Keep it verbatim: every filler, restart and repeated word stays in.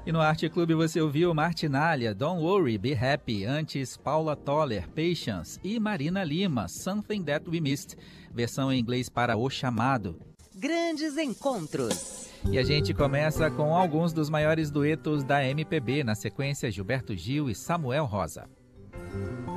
E no Arte Clube você ouviu Martinália, Don't Worry, Be Happy, antes Paula Toller, Patience e Marina Lima, Something That We Missed, versão em inglês para O Chamado. Grandes Encontros. E a gente começa com alguns dos maiores duetos da M P B, na sequência Gilberto Gil e Samuel Rosa.